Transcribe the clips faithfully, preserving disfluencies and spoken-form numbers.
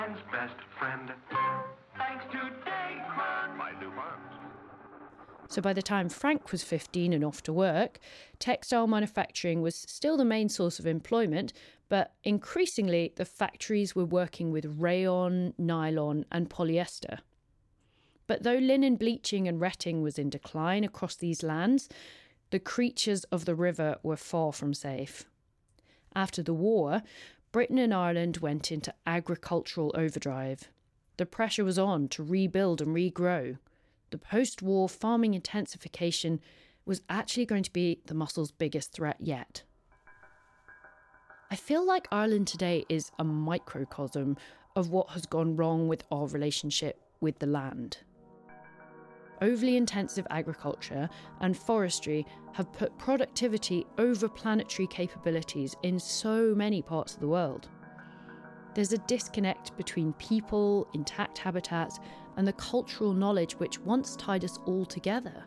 best friend. Thanks to Dayquil by DuPont. So by the time Frank was fifteen and off to work, textile manufacturing was still the main source of employment, but increasingly the factories were working with rayon, nylon and polyester. But though linen bleaching and retting was in decline across these lands, the creatures of the river were far from safe. After the war, Britain and Ireland went into agricultural overdrive. The pressure was on to rebuild and regrow. The post-war farming intensification was actually going to be the Mussels' biggest threat yet. I feel like Ireland today is a microcosm of what has gone wrong with our relationship with the land. Overly intensive agriculture and forestry have put productivity over planetary capabilities in so many parts of the world. There's a disconnect between people, intact habitats, and the cultural knowledge which once tied us all together.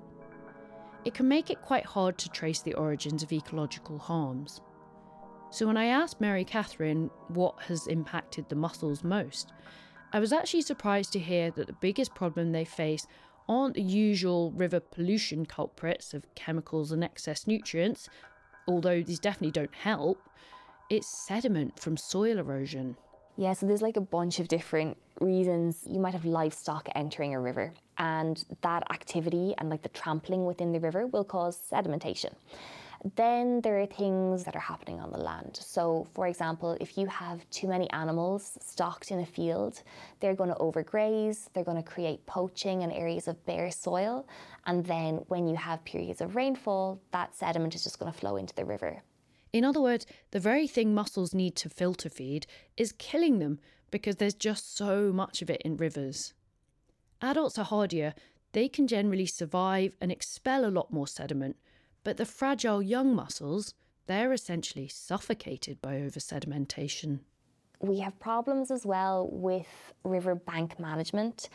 It can make it quite hard to trace the origins of ecological harms. So when I asked Mary Catherine what has impacted the mussels most, I was actually surprised to hear that the biggest problem they face aren't the usual river pollution culprits of chemicals and excess nutrients, although these definitely don't help. It's sediment from soil erosion. Yeah, so there's like a bunch of different reasons. You might have livestock entering a river, and that activity and like the trampling within the river will cause sedimentation. Then there are things that are happening on the land. So, for example, if you have too many animals stocked in a field, they're going to overgraze, they're going to create poaching in areas of bare soil, and then when you have periods of rainfall, that sediment is just going to flow into the river. In other words, the very thing mussels need to filter feed is killing them because there's just so much of it in rivers. Adults are hardier, they can generally survive and expel a lot more sediment, but the fragile young mussels, they're essentially suffocated by over-sedimentation. We have problems as well with river bank management.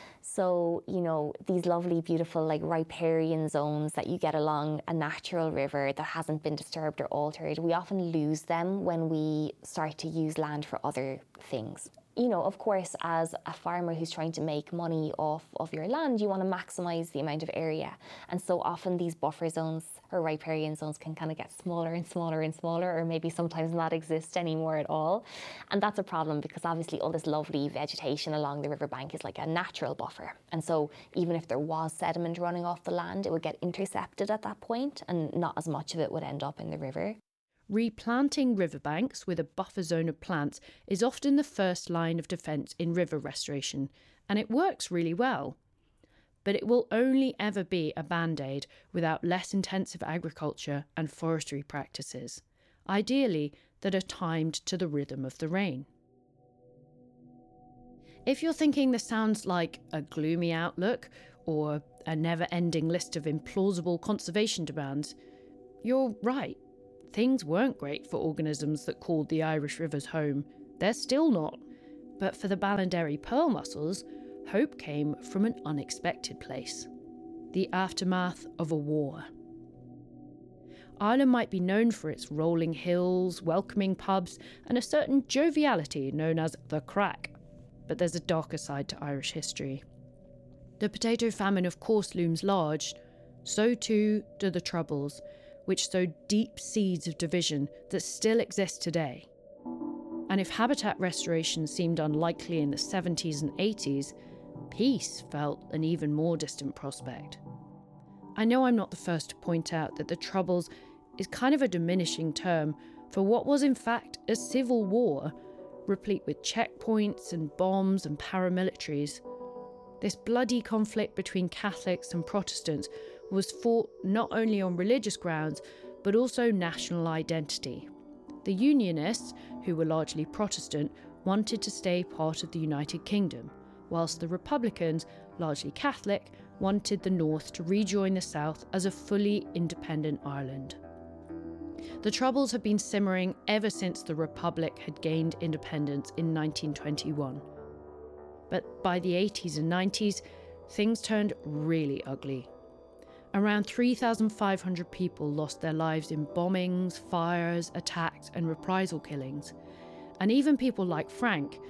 So, you know, these lovely, beautiful, like riparian zones that you get along a natural river that hasn't been disturbed or altered, we often lose them when we start to use land for other things. You know, of course, as a farmer who's trying to make money off of your land, you want to maximise the amount of area. And so often these buffer zones or riparian zones can kind of get smaller and smaller and smaller, or maybe sometimes not exist anymore at all. And that's a problem because obviously all this lovely vegetation along the riverbank is like a natural buffer. And so even if there was sediment running off the land, it would get intercepted at that point and not as much of it would end up in the river. Replanting riverbanks with a buffer zone of plants is often the first line of defence in river restoration, and it works really well. But it will only ever be a band-aid without less intensive agriculture and forestry practices, ideally that are timed to the rhythm of the rain. If you're thinking this sounds like a gloomy outlook or a never-ending list of implausible conservation demands, you're right. Things weren't great for organisms that called the Irish rivers home. They're still not. But for the Ballinderry pearl mussels, hope came from an unexpected place. The aftermath of a war. Ireland might be known for its rolling hills, welcoming pubs, and a certain joviality known as the crack. But there's a darker side to Irish history. The potato famine of course looms large. So too do the Troubles, which sowed deep seeds of division that still exist today. And if habitat restoration seemed unlikely in the seventies and eighties, peace felt an even more distant prospect. I know I'm not the first to point out that the Troubles is kind of a diminishing term for what was in fact a civil war, replete with checkpoints and bombs and paramilitaries. This bloody conflict between Catholics and Protestants was fought not only on religious grounds, but also national identity. The Unionists, who were largely Protestant, wanted to stay part of the United Kingdom, whilst the Republicans, largely Catholic, wanted the North to rejoin the South as a fully independent Ireland. The Troubles have been simmering ever since the Republic had gained independence in nineteen twenty-one. But by the eighties and nineties, things turned really ugly. Around three thousand five hundred people lost their lives in bombings, fires, attacks and reprisal killings. And even people like Frank,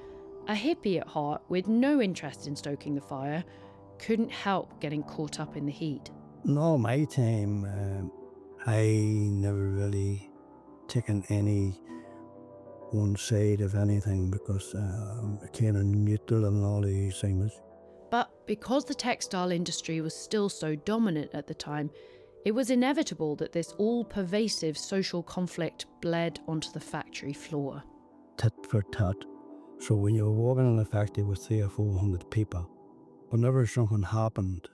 a hippie at heart with no interest in stoking the fire, couldn't help getting caught up in the heat. No, my time, um, I never really taken any one side of anything because uh, I'm kind of neutral in all these things. But because the textile industry was still so dominant at the time, it was inevitable that this all-pervasive social conflict bled onto the factory floor. Tit for tat. So when you're walking in a factory with three or four hundred people, whenever something happened,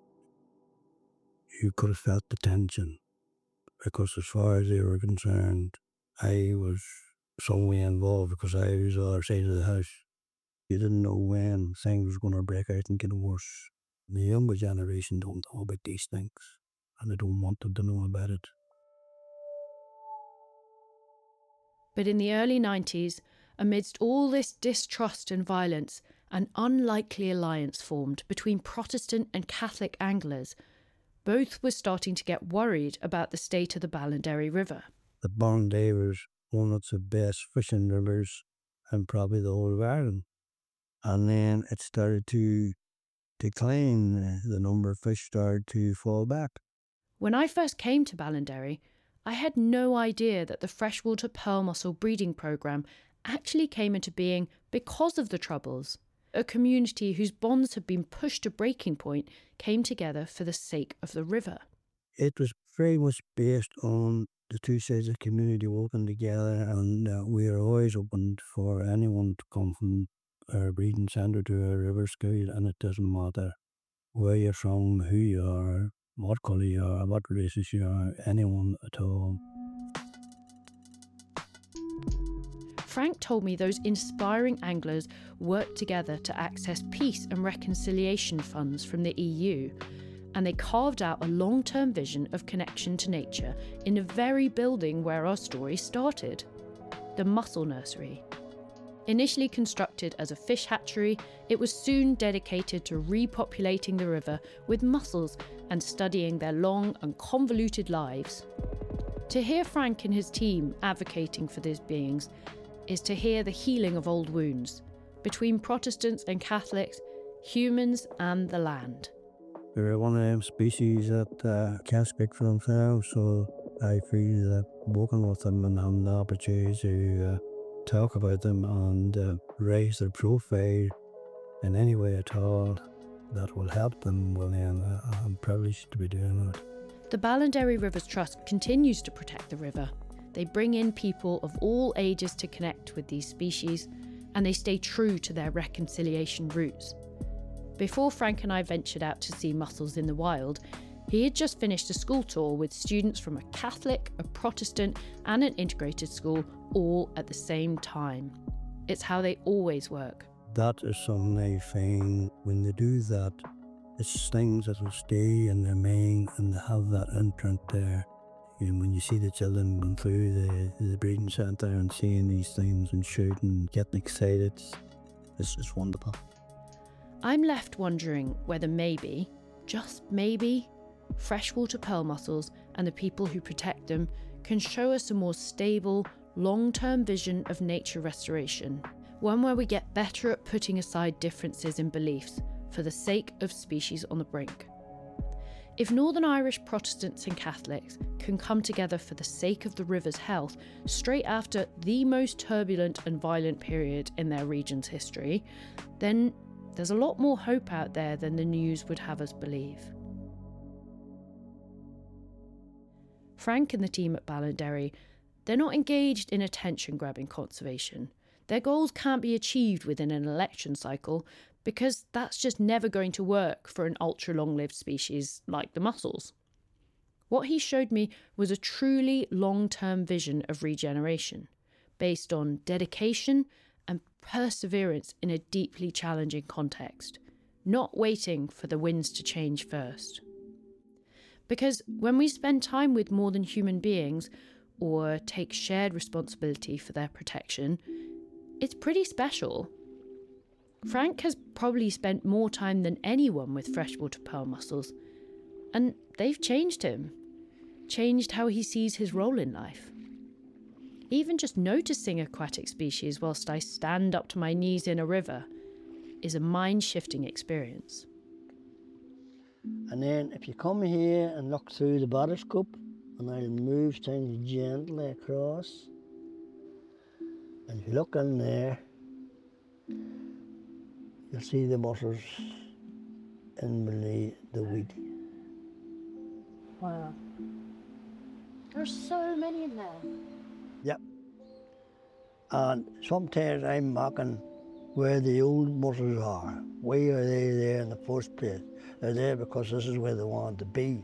you could have felt the tension. Because as far as they were concerned, I was some way involved because I was the other side of the house. You didn't know when things were going to break out and get worse. The younger generation don't know about these things, and they don't want them to know about it. But in the early nineties, amidst all this distrust and violence, an unlikely alliance formed between Protestant and Catholic anglers. Both were starting to get worried about the state of the Ballinderry River. The Ballinderry was one of the best fishing rivers in probably the whole of Ireland. And then it started to decline. The number of fish started to fall back. When I first came to Ballinderry, I had no idea that the freshwater pearl mussel breeding programme actually came into being because of the Troubles. A community whose bonds had been pushed to breaking point came together for the sake of the river. It was very much based on the two sides of the community working together, and uh, we are always open for anyone to come from our breeding centre to our river school, and it doesn't matter where you're from, who you are, what colour you are, what races you are, anyone at all. Frank told me those inspiring anglers worked together to access peace and reconciliation funds from the E U, and they carved out a long-term vision of connection to nature in the very building where our story started, the Mussel Nursery. Initially constructed as a fish hatchery, it was soon dedicated to repopulating the river with mussels and studying their long and convoluted lives. To hear Frank and his team advocating for these beings is to hear the healing of old wounds between Protestants and Catholics, humans and the land. They're one of them species that uh, can't speak for themselves, so I feel that working with them and having the opportunity to uh, talk about them and uh, raise their profile in any way at all that will help them, well then uh, I'm privileged to be doing that. The Ballinderry Rivers Trust continues to protect the river. They bring in people of all ages to connect with these species, and they stay true to their reconciliation roots. Before Frank and I ventured out to see mussels in the wild, he had just finished a school tour with students from a Catholic, a Protestant, and an integrated school, all at the same time. It's how they always work. That is something I find when they do that, it's things that will stay in their mind and they have that imprint there. And when you see the children going through the, the breeding centre and seeing these things and shooting, getting excited, it's just wonderful. I'm left wondering whether maybe, just maybe, freshwater pearl mussels and the people who protect them can show us a more stable, long-term vision of nature restoration, one where we get better at putting aside differences in beliefs for the sake of species on the brink. If Northern Irish Protestants and Catholics can come together for the sake of the river's health straight after the most turbulent and violent period in their region's history, then there's a lot more hope out there than the news would have us believe. Frank and the team at Ballinderry, they're not engaged in attention-grabbing conservation. Their goals can't be achieved within an election cycle because that's just never going to work for an ultra-long-lived species like the mussels. What he showed me was a truly long-term vision of regeneration, based on dedication and perseverance in a deeply challenging context, not waiting for the winds to change first. Because when we spend time with more than human beings, or take shared responsibility for their protection, it's pretty special. Frank has probably spent more time than anyone with freshwater pearl mussels, and they've changed him, changed how he sees his role in life. Even just noticing aquatic species whilst I stand up to my knees in a river is a mind-shifting experience. And then if you come here and look through the bottlescope, and I'll move things gently across, and if you look in there, you'll see the mussels in beneath the weed. Wow. There's so many in there. Yep. And sometimes I'm marking where the old mussels are. Why are they there in the first place? They're there because this is where they want to be.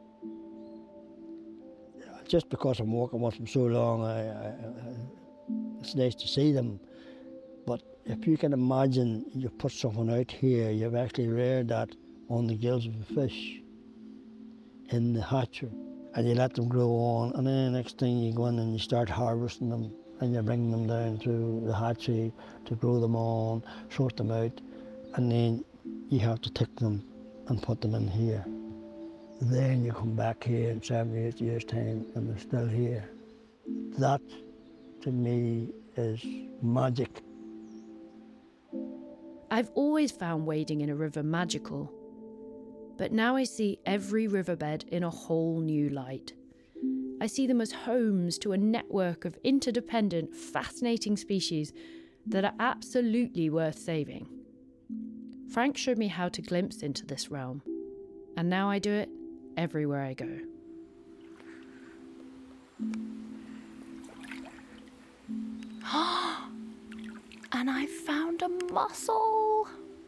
Just because I'm working with them so long, I, I, I, it's nice to see them. But if you can imagine you put something out here, you've actually reared that on the gills of a fish in the hatchery, and you let them grow on, and then the next thing you go in and you start harvesting them, and you bring them down to the hatchery to grow them on, sort them out, and then you have to take them and put them in here. Then you come back here in seven, eight years' time and they're still here. That, to me, is magic. I've always found wading in a river magical, but now I see every riverbed in a whole new light. I see them as homes to a network of interdependent, fascinating species that are absolutely worth saving. Frank showed me how to glimpse into this realm, and now I do it everywhere I go. And I found a mussel.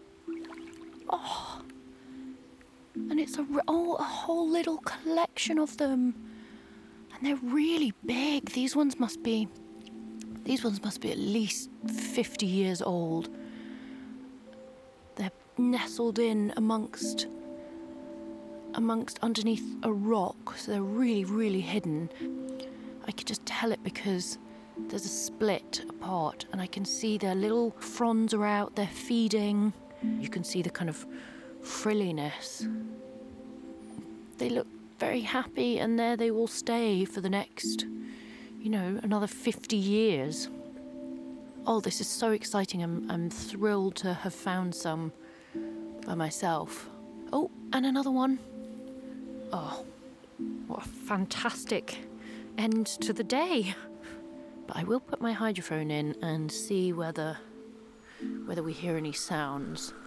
Oh, and it's a, oh, a whole little collection of them. And they're really big. These ones must be, these ones must be at least fifty years old. They're nestled in amongst, amongst underneath a rock, so they're really, really hidden. I could just tell it because there's a split apart, and I can see their little fronds are out, they're feeding. You can see the kind of frilliness. They look very happy, and there they will stay for the next, you know, another fifty years. Oh, this is so exciting. I'm, I'm thrilled to have found some by myself. Oh, and another one. Oh, what a fantastic end to the day. But I will put my hydrophone in and see whether whether we hear any sounds.